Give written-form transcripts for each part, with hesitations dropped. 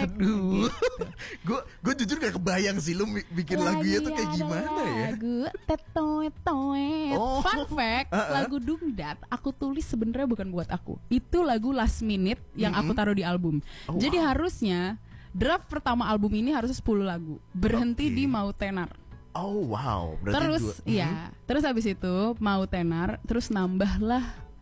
Aduh, gue jujur gak kebayang sih lu bikin lagunya tuh kayak gimana ya? Lagu tetoet. Fun fact, lagu Dungdat aku tulis sebenarnya bukan buat aku. Itu lagu last minute yang aku taruh di album. Jadi harusnya draft pertama album ini harusnya 10 lagu. Berhenti di Mau Tenar. Oh wow. Berarti terus terus habis itu Mau Tenar, terus nambahlah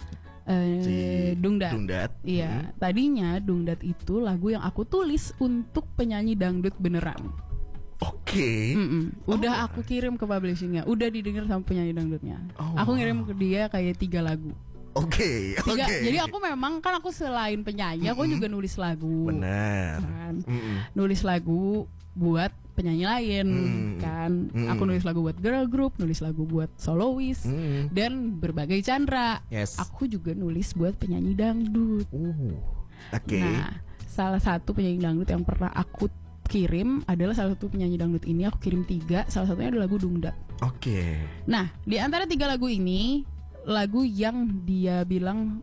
Dungdat. Iya, tadinya Dungdat itu lagu yang aku tulis untuk penyanyi dangdut beneran. Oke. Udah aku kirim ke publishingnya, udah didengar sama penyanyi dangdutnya. Aku ngirim ke dia kayak 3 lagu. Oke. Jadi aku memang kan aku selain penyanyi, aku juga nulis lagu. Benar. Kan? Nulis lagu buat penyanyi lain kan. Aku nulis lagu buat girl group, nulis lagu buat soloist dan berbagai genre. Yes. Aku juga nulis buat penyanyi dangdut. Oke. Nah, salah satu penyanyi dangdut yang pernah aku kirim adalah salah satu penyanyi dangdut ini. Aku kirim 3, salah satunya adalah lagu Dungdat. Oke. Nah, di antara 3 lagu ini, lagu yang dia bilang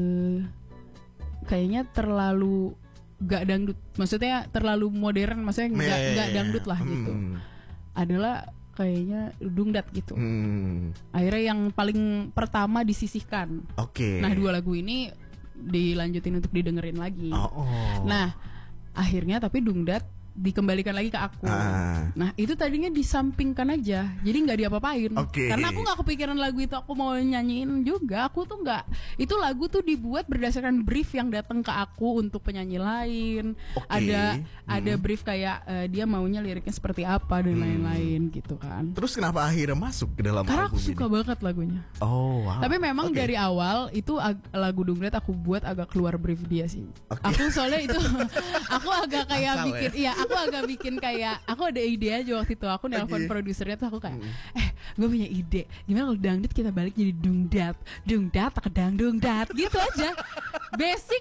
kayaknya terlalu gak dangdut, maksudnya terlalu modern, maksudnya gak dangdut lah gitu, adalah kayaknya Dungdat gitu. Akhirnya yang paling pertama disisihkan. Oke. Nah 2 lagu ini dilanjutin untuk didengerin lagi. Nah akhirnya tapi Dungdat dikembalikan lagi ke aku. Nah itu tadinya disampingkan aja, jadi nggak diapa-apain. Karena aku nggak kepikiran lagu itu aku mau nyanyiin juga. Aku tuh nggak, itu lagu tuh dibuat berdasarkan brief yang datang ke aku untuk penyanyi lain. Ada brief kayak dia maunya liriknya seperti apa dan lain-lain gitu kan. Terus kenapa akhirnya masuk ke dalam karena album aku suka banget lagunya. Wow. Tapi memang dari awal itu lagu Dungdat aku buat agak keluar brief dia sih. Aku soalnya itu aku agak kayak bikin aku agak bikin kayak, aku ada ide aja waktu itu. Aku nelpon produsernya tuh, aku kayak gue punya ide, gimana kalau dangdut kita balik jadi Dungdat, takedang Dungdat gitu aja. Basic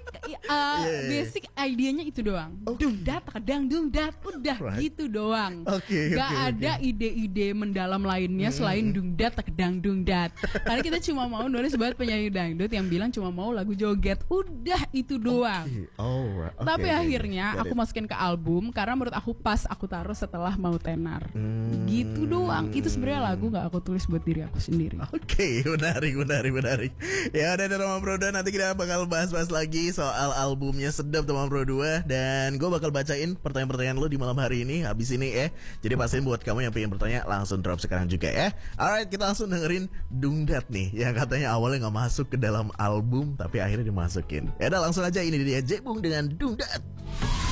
idenya itu doang. Dungdat takedang Dungdat, udah gitu doang. Gak ada ide-ide mendalam lainnya selain Dungdat takedang Dungdat. Karena kita cuma mau nulis buat penyanyi dangdut yang bilang cuma mau lagu joget, udah itu doang. Tapi akhirnya aku masukin ke album karena menurut aku pas aku taruh setelah Mau Tenar. Gitu doang. Itu sebenarnya lagu gak aku tulis buat diri aku sendiri. Menarik. Ya udah Teman Pro 2, nanti kita bakal bahas lagi soal albumnya Sedap Teman Pro 2. Dan gue bakal bacain pertanyaan-pertanyaan lo di malam hari ini habis ini ya. Jadi pastiin buat kamu yang pengen bertanya langsung drop sekarang juga ya. Alright, kita langsung dengerin Dungdat nih, yang katanya awalnya gak masuk ke dalam album tapi akhirnya dimasukin. Ya udah langsung aja, ini dia Jebung dengan Dungdat.